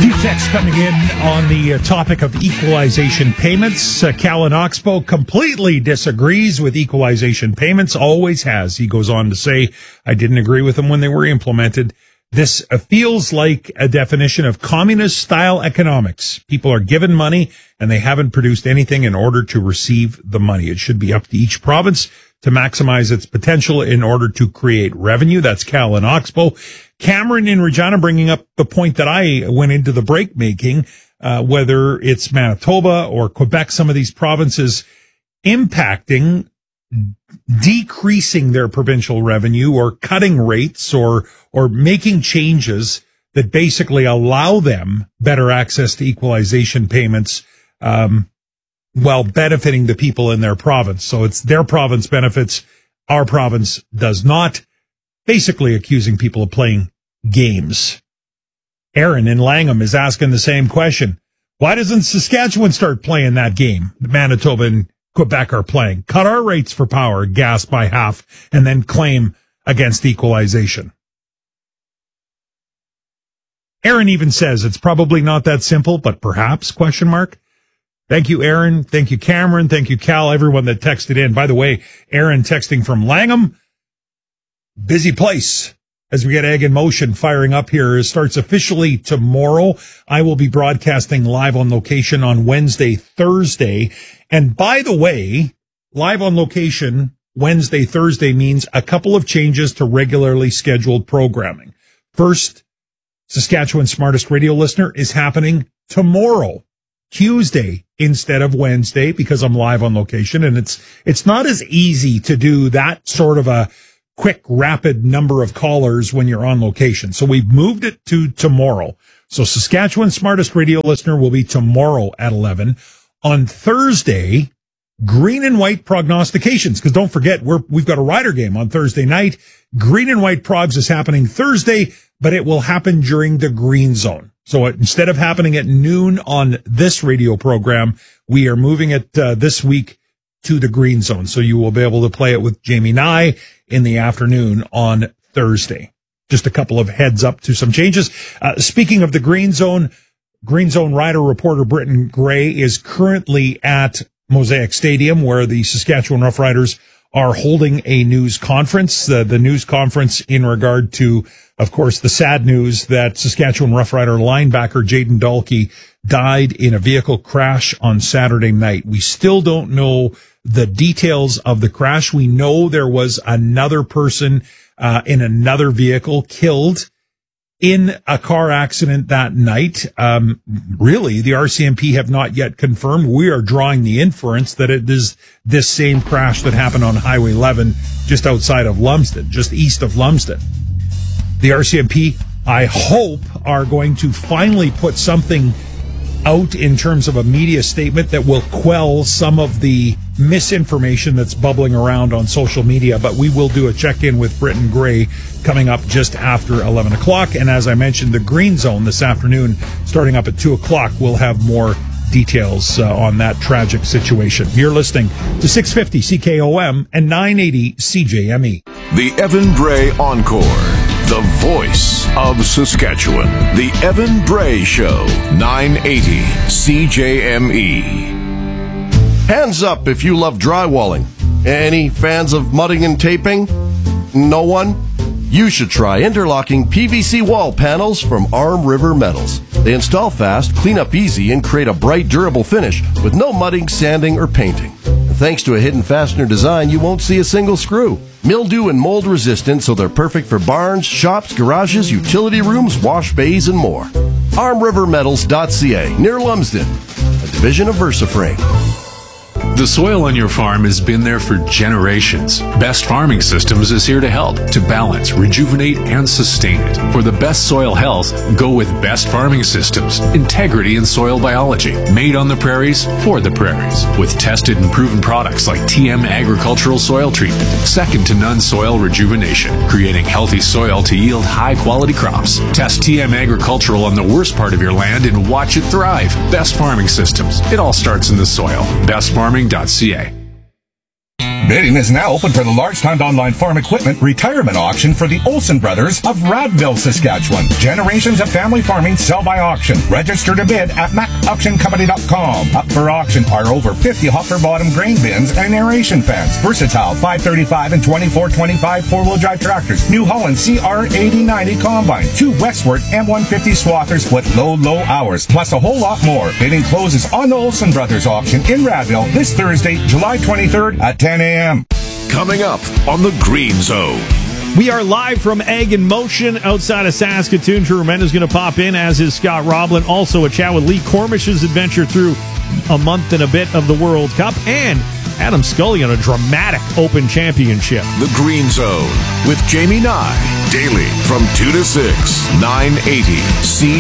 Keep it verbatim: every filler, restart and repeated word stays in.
Deep text coming in on the uh, topic of equalization payments. Uh, Callan Oxbow completely disagrees with equalization payments, always has. He goes on to say, I didn't agree with them when they were implemented. This uh, feels like a definition of communist-style economics. People are given money, and they haven't produced anything in order to receive the money. It should be up to each province to maximize its potential in order to create revenue. That's Callan Oxbow. Cameron in Regina bringing up the point that I went into the break making, uh, whether it's Manitoba or Quebec, some of these provinces impacting, decreasing their provincial revenue or cutting rates or, or making changes that basically allow them better access to equalization payments, um, while benefiting the people in their province. So it's their province benefits, our province does not, basically accusing people of playing games. Aaron in Langham is asking the same question. Why doesn't Saskatchewan start playing that game that Manitoba and Quebec are playing? Cut our rates for power, gas by half, and then claim against equalization. Aaron even says it's probably not that simple, but perhaps, question mark. Thank you, Aaron. Thank you, Cameron. Thank you, Cal, everyone that texted in. By the way, Aaron texting from Langham. Busy place as we get Egg in Motion firing up here. It starts officially tomorrow. I will be broadcasting live on location on Wednesday, Thursday. And by the way, live on location Wednesday, Thursday means a couple of changes to regularly scheduled programming. First, Saskatchewan's Smartest Radio Listener is happening tomorrow, Tuesday, instead of Wednesday, because I'm live on location. And it's, it's not as easy to do that sort of a quick, rapid number of callers when you're on location. So we've moved it to tomorrow. So Saskatchewan's Smartest Radio Listener will be tomorrow at eleven. On Thursday, green and white prognostications, because don't forget, we're, we've got a Rider game on Thursday night. Green and white progs is happening Thursday, but it will happen during the green zone. So it, instead of happening at noon on this radio program, we are moving it uh, this week to the green zone. So you will be able to play it with Jamie Nye in the afternoon on Thursday. Just a couple of heads up to some changes. Uh, speaking of the green zone, Green Zone Rider reporter Britton Gray is currently at Mosaic Stadium, where the Saskatchewan Roughriders are holding a news conference. Uh, the news conference in regard to, of course, the sad news that Saskatchewan Roughrider linebacker Jaden Dalkey died in a vehicle crash on Saturday night. We still don't know the details of the crash. We know there was another person uh, in another vehicle killed in a car accident that night. Um, really, the R C M P have not yet confirmed. We are drawing the inference that it is this same crash that happened on Highway eleven just outside of Lumsden, just east of Lumsden. The R C M P, I hope, are going to finally put something out in terms of a media statement that will quell some of the misinformation that's bubbling around on social media. But we will do a check-in with Britton Gray coming up just after eleven o'clock. And as I mentioned, the Green Zone this afternoon, starting up at two o'clock, we'll have more details uh, on that tragic situation. You're listening to six fifty C K O M and nine eighty C J M E. The Evan Bray Encore, the voice of Saskatchewan. The Evan Bray Show, nine eighty C J M E. Hands up if you love drywalling. Any fans of mudding and taping? No one? You should try interlocking P V C wall panels from Arm River Metals. They install fast, clean up easy, and create a bright, durable finish with no mudding, sanding, or painting. And thanks to a hidden fastener design, you won't see a single screw. Mildew and mold resistant, so they're perfect for barns, shops, garages, utility rooms, wash bays, and more. arm river metals dot c a, near Lumsden, a division of VersaFrame. The soil on your farm has been there for generations. Best Farming Systems is here to help, to balance, rejuvenate, and sustain it. For the best soil health, go with Best Farming Systems. Integrity in soil biology. Made on the prairies, for the prairies. With tested and proven products like T M Agricultural Soil Treatment. Second to none soil rejuvenation. Creating healthy soil to yield high-quality crops. Test T M Agricultural on the worst part of your land and watch it thrive. Best Farming Systems. It all starts in the soil. Best Farming dot c a. Bidding is now open for the large-timed online farm equipment retirement auction for the Olsen Brothers of Radville, Saskatchewan. Generations of family farming sell by auction. Register to bid at mac auction company dot com. Up for auction are over fifty hopper bottom grain bins and aeration fans, versatile five thirty-five and twenty-four twenty-five four-wheel drive tractors, New Holland C R eighty ninety combine, two Westward M one fifty swathers with low, low hours, plus a whole lot more. Bidding closes on the Olsen Brothers auction in Radville this Thursday, July twenty-third at ten a.m. Coming up on the Green Zone. We are live from Ag in Motion outside of Saskatoon. Drew Remenda's going to pop in, as is Scott Roblin. Also a chat with Lee Cormish's adventure through a month and a bit of the World Cup, and Adam Scully on a dramatic Open Championship. The Green Zone with Jamie Nye. Daily from two to six, nine eighty C